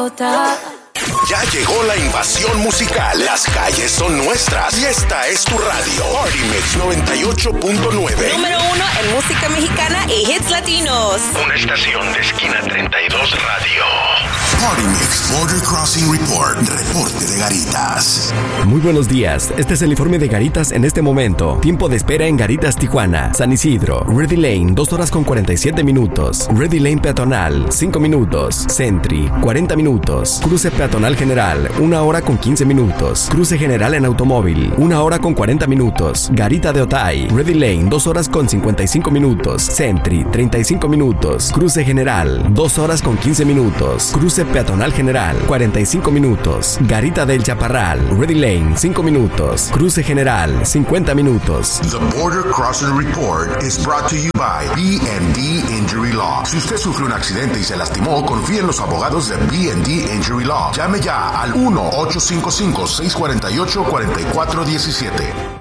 idiota. Ya llegó la invasión musical. Las calles son nuestras. Y esta es tu radio. Party Mix 98.9. Número 1 en música mexicana y hits latinos. Una estación de esquina 32 radio. Party Mix Border Crossing Report. Reporte de Garitas. Muy buenos días. Este es el informe de Garitas en este momento. Tiempo de espera en Garitas, Tijuana. San Isidro. Ready Lane, 2 horas con 47 minutos. Ready Lane peatonal, 5 minutos. Sentry, 40 minutos. Cruce peatonal general, 1 hora con 15 minutos. Cruce general en automóvil, 1 hora con 40 minutos. Garita de Otay. Ready Lane, 2 horas con 55 minutos. Sentry, 35 minutos. Cruce general, 2 horas con 15 minutos. Cruce peatonal general, 45 minutos. Garita del Chaparral. Ready Lane, 5 minutos. Cruce general, 50 minutos. The Border Crossing Report is brought to you by B&D Injury Law. Si usted sufre un accidente y se lastimó, confíe en los abogados de B&D Injury Law. Llame ya al 1-855-648-4417.